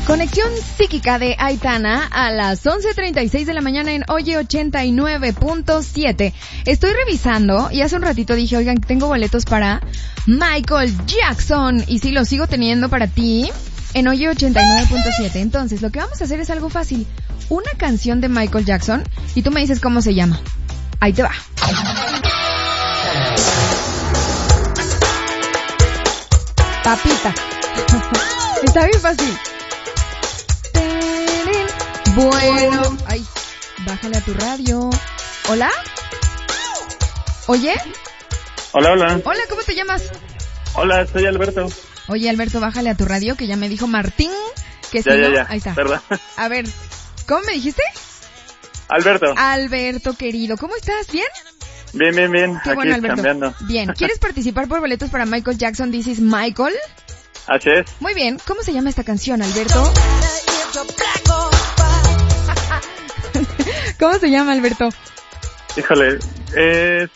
Conexión psíquica de Aitana a las 11:36 de la mañana en Oye 89.7. Estoy revisando y hace un ratito dije, oigan, tengo boletos para Michael Jackson. Y sí, los sigo teniendo para ti en Oye 89.7. Entonces, lo que vamos a hacer es algo fácil. Una canción de Michael Jackson y tú me dices cómo se llama. Ahí te va. Papita. Está bien fácil. Bueno, ay, bájale a tu radio. ¿Hola? ¿Oye? Hola, hola. Hola, ¿cómo te llamas? Hola, soy Alberto. Oye, Alberto, bájale a tu radio, que ya me dijo Martín que si ya, no... ya. Ahí está. ¿Verdad? A ver, ¿cómo me dijiste? Alberto. Alberto, querido, ¿cómo estás? ¿Bien? Bien. Qué Aquí bueno, Alberto. cambiando. Bien, ¿quieres participar por boletos para Michael Jackson? This is Michael. Así es. Muy bien, ¿cómo se llama esta canción, Alberto? ¿Cómo se llama, Alberto? Híjole, es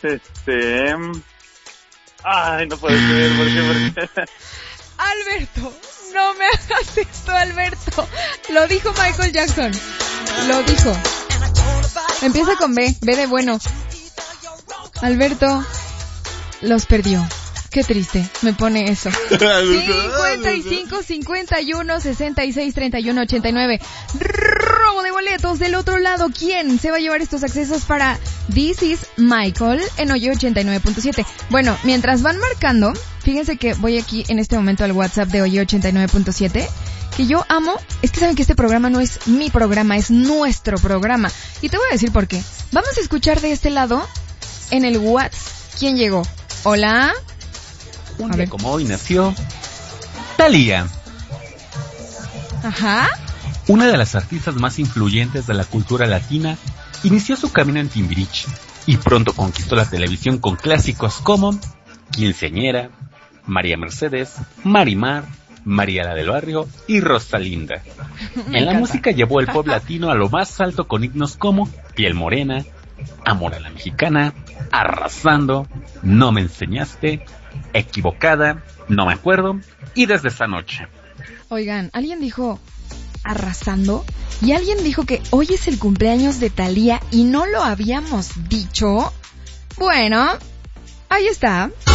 Ay, no puede ser, ¿por qué? Alberto, no me hagas esto, Alberto. Lo dijo Michael Jackson. Lo dijo. Empieza con B de bueno. Alberto los perdió. Qué triste, me pone eso. 55 51 66 31 89. Robo de boletos del otro lado. ¿Quién se va a llevar estos accesos para This is Michael en Oye 89.7? Bueno, mientras van marcando, fíjense que voy aquí en este momento al WhatsApp de Oye 89.7, que yo amo. Es que saben que este programa no es mi programa, es nuestro programa. Y te voy a decir por qué. Vamos a escuchar de este lado en el WhatsApp. ¿Quién llegó? Hola. Un día como hoy nació Thalía. Ajá. Una de las artistas más influyentes de la cultura latina, inició su camino en Timbiriche y pronto conquistó la televisión con clásicos como Quinceañera, María Mercedes, Marimar, María la del Barrio y Rosalinda. En la música llevó el pop latino a lo más alto con himnos como Piel Morena, Amor a la Mexicana, Arrasando, No me enseñaste, Equivocada, No me acuerdo y Desde esa noche. Oigan, alguien dijo Arrasando y alguien dijo que hoy es el cumpleaños de Thalía y no lo habíamos dicho. Bueno, ahí está.